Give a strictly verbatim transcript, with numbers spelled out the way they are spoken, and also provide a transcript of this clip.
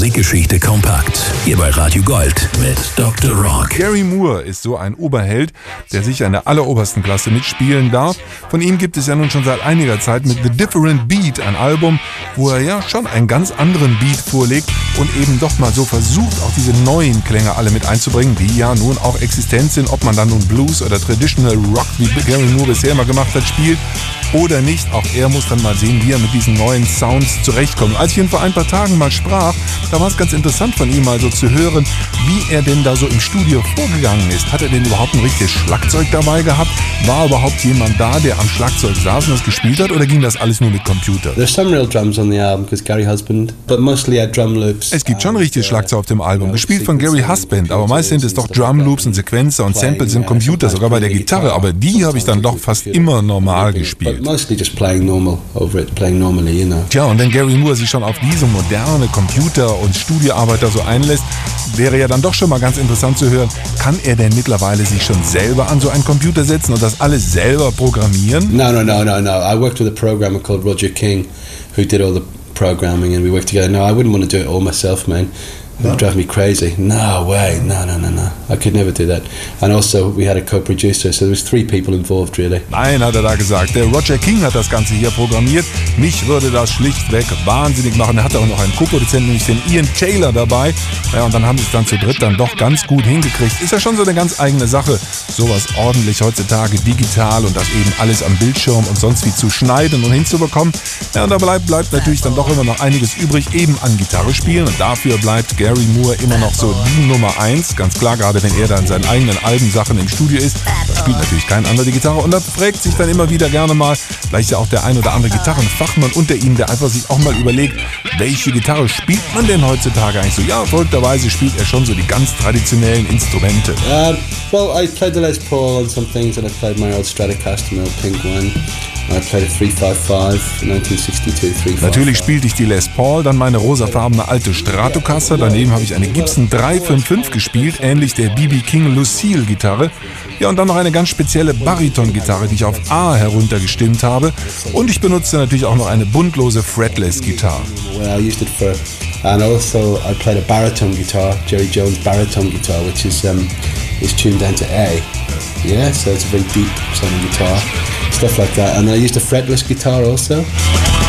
Musikgeschichte kompakt. Hier bei Radio Gold mit Doktor Rock. Gary Moore ist so ein Oberheld, der sicher in der allerobersten Klasse mitspielen darf. Von ihm gibt es ja nun schon seit einiger Zeit mit The Different Beat ein Album, wo er ja schon einen ganz anderen Beat vorlegt und eben doch mal so versucht, auch diese neuen Klänge alle mit einzubringen, die ja nun auch existent sind, ob man dann nun Blues oder Traditional Rock, wie Gary Moore bisher immer gemacht hat, spielt oder nicht. Auch er muss dann mal sehen, wie er mit diesen neuen Sounds zurechtkommt. Als ich ihn vor ein paar Tagen mal sprach, da war es ganz interessant von ihm mal so zu hören, wie er denn da so im Studio vorgegangen ist. Hat er denn überhaupt ein richtiges Schlagzeug dabei gehabt? War überhaupt jemand da, der am Schlagzeug saß und das gespielt hat, oder ging das alles nur mit Computer? There's some real drums on the album because Gary Husband, but mostly had drum loops. Es gibt schon richtiges Schlagzeug auf dem Album, gespielt von Gary Husband, aber meist sind es doch Drum Loops und Sequenzer und Samples im Computer, sogar bei der Gitarre, aber die habe ich dann doch fast immer normal gespielt. Mostly just playing normal over it, playing normally, you know. Tja, und wenn Gary Moore sich schon auf diese moderne Computer- und Studioarbeit da so einlässt, wäre ja dann doch schon mal ganz interessant zu hören, kann er denn mittlerweile sich schon selber an so einen Computer setzen und das alles selber programmieren? No, no, no, no, no. I worked with a programmer called Roger King, who did all the programming, and we worked together. No, I wouldn't want to do it all myself, man. It would drive me crazy. No way. No, no, no, no. I could never do that. And also, we had a co-producer, so there was three people involved, really. Nein, hat er da gesagt. Der Roger King hat das Ganze hier programmiert. Mich würde das schlichtweg wahnsinnig machen. Er hatte auch noch einen Co-Produzenten, nämlich den Ian Taylor dabei. Ja, und dann haben sie es dann zu dritt dann doch ganz gut hingekriegt. Ist ja schon so eine ganz eigene Sache, sowas ordentlich heutzutage digital und das eben alles am Bildschirm und sonst wie zu schneiden und hinzubekommen. Ja, und da bleibt, bleibt natürlich dann doch immer noch einiges übrig, eben an Gitarre spielen. Und dafür bleibt Gary Moore immer noch so die Nummer eins. Ganz klar, gerade wenn er dann in seinen eigenen Albensachen im Studio ist, da spielt natürlich kein anderer die Gitarre. Und da fragt sich dann immer wieder gerne mal, vielleicht ist ja auch der ein oder andere Gitarrenfachmann unter Ihnen, der einfach sich auch mal überlegt, welche Gitarre spielt man denn heutzutage eigentlich so? Ja, verrückterweise spielt er schon so die ganz traditionellen Instrumente. Uh, well, I played the Les Paul on some things, and I played my old Stratocaster, my old pink one. I played a three fifty-five, nineteen sixty-two three fifty-five. Natürlich spielte ich die Les Paul, dann meine rosafarbene alte Stratocaster, daneben habe ich eine Gibson drei fünfundfünfzig gespielt, ähnlich der B B King Lucille Gitarre. Ja, und dann noch eine ganz spezielle Bariton-Gitarre, die ich auf A heruntergestimmt habe. Und ich benutzte natürlich auch noch eine bundlose Fretless-Gitarre. Well, I used it for, and also I played a baritone guitar, Jerry Jones baritone guitar, which is um, is tuned down to A. Yeah, so it's a very deep sounding guitar, stuff like that. And I used a fretless guitar also.